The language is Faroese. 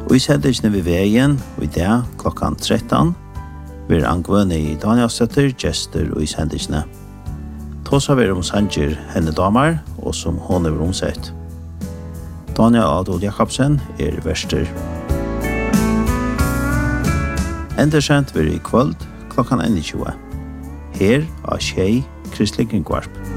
Og i sendelsene ved veien, og i dag klokkan 13, vil angående i Danielsøtter, gjester og i sendelsene. Tås har vi Sanger henne damer, og som hun er omsett. Daniel Adol Jakobsen verster. Endersendt vil i kvöld klokkan 21. Her av Tjei Kristelig Kringvarp.